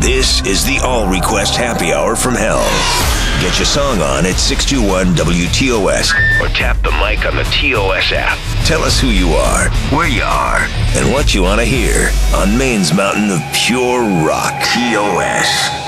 This is the All Request Happy Hour from hell. Get your song on at 621-WTOS or tap the mic on the TOS app. Tell us who you are, where you are, and what you want to hear on Maine's mountain of pure rock. TOS.